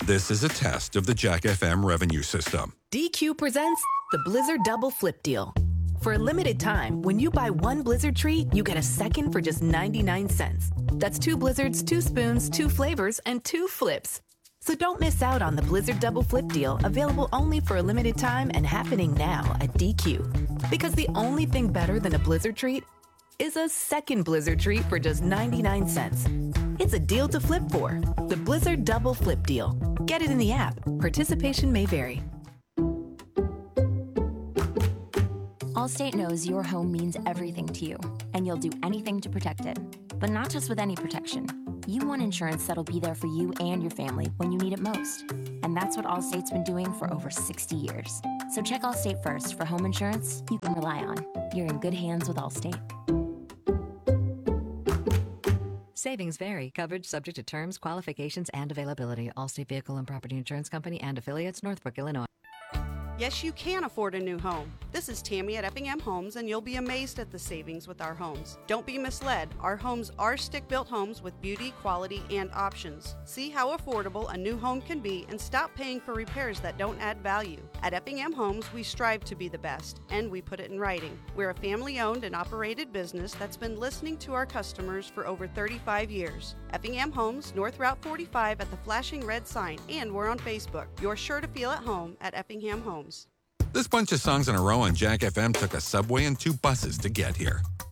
This is a test of the Jack FM revenue system. DQ presents the Blizzard Double Flip Deal. For a limited time, when you buy one Blizzard treat, you get a second for just 99 cents. That's 2 Blizzards, 2 spoons, 2 flavors, and 2 flips. So don't miss out on the Blizzard Double Flip Deal, available only for a limited time and happening now at DQ. Because the only thing better than a Blizzard treat is a second Blizzard treat for just 99 cents. It's a deal to flip for. The Blizzard Double Flip Deal. Get it in the app. Participation may vary. Allstate knows your home means everything to you, and you'll do anything to protect it. But not just with any protection. You want insurance that'll be there for you and your family when you need it most. And that's what Allstate's been doing for over 60 years. So check Allstate first for home insurance you can rely on. You're in good hands with Allstate. Savings vary. Coverage subject to terms, qualifications, and availability. Allstate Vehicle and Property Insurance Company and affiliates, Northbrook, Illinois. Yes, you can afford a new home. This is Tammy at Effingham Homes, and you'll be amazed at the savings with our homes. Don't be misled. Our homes are stick-built homes with beauty, quality, and options. See how affordable a new home can be and stop paying for repairs that don't add value. At Effingham Homes, we strive to be the best, and we put it in writing. We're a family-owned and operated business that's been listening to our customers for over 35 years. Effingham Homes, North Route 45 at the flashing red sign, and we're on Facebook. You're sure to feel at home at Effingham Homes. This bunch of songs in a row on Jack FM took a subway and 2 buses to get here.